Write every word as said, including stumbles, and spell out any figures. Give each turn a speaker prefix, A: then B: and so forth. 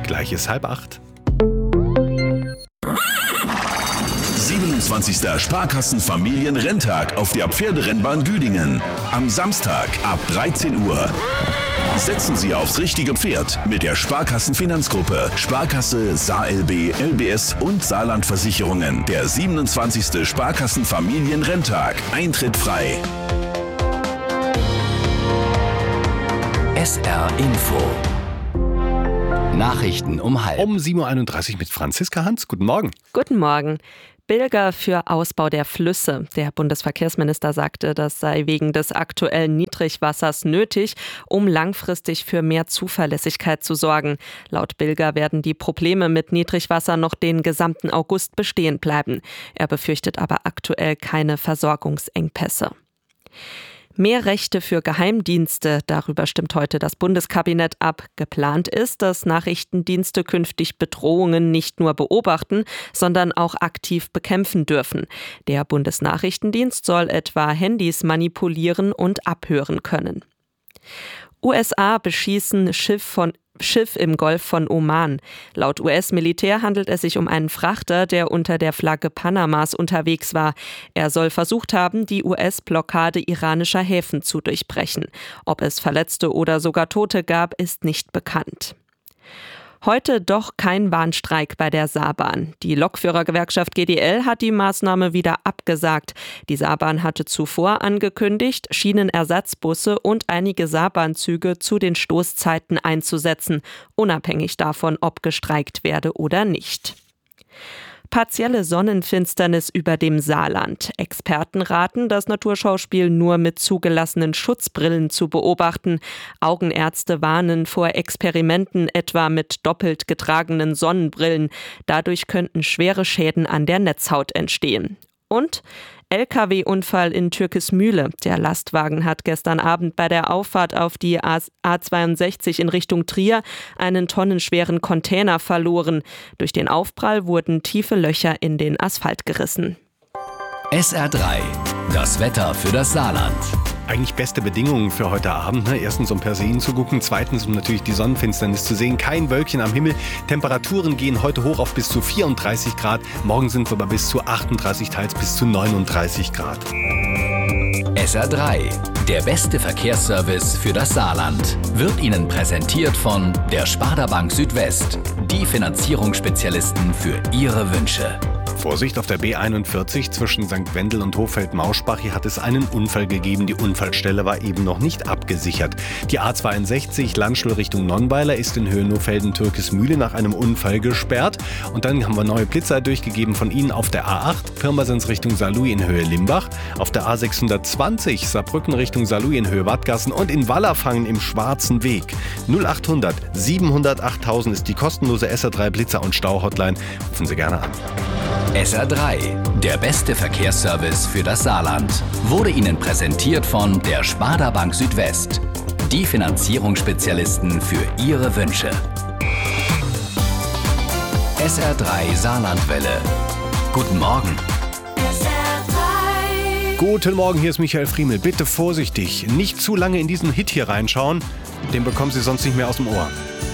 A: Gleich ist halb acht.
B: siebenundzwanzigster Sparkassen-Familienrenntag auf der Pferderennbahn Güdingen. Am Samstag ab dreizehn Uhr. Setzen Sie aufs richtige Pferd mit der Sparkassen-Finanzgruppe, Sparkasse, SaLB, L B S und Saarland-Versicherungen. Der siebenundzwanzigste Sparkassen-Familienrenntag. Eintritt frei.
C: S R Info. Nachrichten um halb.
A: Um sieben Uhr einunddreißig mit Franziska Hans. Guten Morgen.
D: Guten Morgen. Billiger für Ausbau der Flüsse. Der Bundesverkehrsminister sagte, das sei wegen des aktuellen Niedrigwassers nötig, um langfristig für mehr Zuverlässigkeit zu sorgen. Laut Bilger werden die Probleme mit Niedrigwasser noch den gesamten August bestehen bleiben. Er befürchtet aber aktuell keine Versorgungsengpässe. Mehr Rechte für Geheimdienste, darüber stimmt heute das Bundeskabinett ab. Geplant ist, dass Nachrichtendienste künftig Bedrohungen nicht nur beobachten, sondern auch aktiv bekämpfen dürfen. Der Bundesnachrichtendienst soll etwa Handys manipulieren und abhören können. U S A beschießen Schiff von Schiff im Golf von Oman. Laut U S-Militär handelt es sich um einen Frachter, der unter der Flagge Panamas unterwegs war. Er soll versucht haben, die U S-Blockade iranischer Häfen zu durchbrechen. Ob es Verletzte oder sogar Tote gab, ist nicht bekannt. Heute doch kein Warnstreik bei der Saarbahn. Die Lokführergewerkschaft G D L hat die Maßnahme wieder abgesagt. Die Saarbahn hatte zuvor angekündigt, Schienenersatzbusse und einige Saarbahnzüge zu den Stoßzeiten einzusetzen, unabhängig davon, ob gestreikt werde oder nicht. Partielle Sonnenfinsternis über dem Saarland. Experten raten, das Naturschauspiel nur mit zugelassenen Schutzbrillen zu beobachten. Augenärzte warnen vor Experimenten, etwa mit doppelt getragenen Sonnenbrillen. Dadurch könnten schwere Schäden an der Netzhaut entstehen. Und L K W-Unfall in Türkismühle. Der Lastwagen hat gestern Abend bei der Auffahrt auf die A zweiundsechzig in Richtung Trier einen tonnenschweren Container verloren. Durch den Aufprall wurden tiefe Löcher in den Asphalt gerissen.
C: S R drei. Das Wetter für das Saarland.
A: Eigentlich beste Bedingungen für heute Abend. Ne? Erstens, um Perseiden zu gucken. Zweitens, um natürlich die Sonnenfinsternis zu sehen. Kein Wölkchen am Himmel. Temperaturen gehen heute hoch auf bis zu vierunddreißig Grad. Morgen sind wir aber bis zu achtunddreißig, teils bis zu neununddreißig Grad.
C: S R drei. Der beste Verkehrsservice für das Saarland. Wird Ihnen präsentiert von der Sparda Bank Südwest. Die Finanzierungsspezialisten für Ihre Wünsche.
A: Vorsicht, auf der B einundvierzig zwischen Sankt Wendel und Hochfeld-Mauschbach. Hier hat es einen Unfall gegeben. Die Unfallstelle war eben noch nicht abgesichert. Die A zweiundsechzig Landstuhl Richtung Nonnweiler ist in Höhe Nohfelden-Türkismühle nach einem Unfall gesperrt. Und dann haben wir neue Blitzer durchgegeben von Ihnen auf der A acht, Pirmasens Richtung Saarlouis in Höhe Limbach, auf der A sechshundertzwanzig Saarbrücken Richtung Saarlouis in Höhe Wattgassen und in Wallerfangen im Schwarzen Weg. null achthundert siebenhundertachttausend ist die kostenlose S R drei Blitzer- und Stau-Hotline. Rufen Sie gerne an.
C: S R drei, der beste Verkehrsservice für das Saarland, wurde Ihnen präsentiert von der Sparda Bank Südwest. Die Finanzierungsspezialisten für Ihre Wünsche. S R drei Saarlandwelle. Guten Morgen.
E: S R drei.
A: Guten Morgen, hier ist Michael Friemel. Bitte vorsichtig, nicht zu lange in diesen Hit hier reinschauen. Den bekommen Sie sonst nicht mehr aus dem Ohr.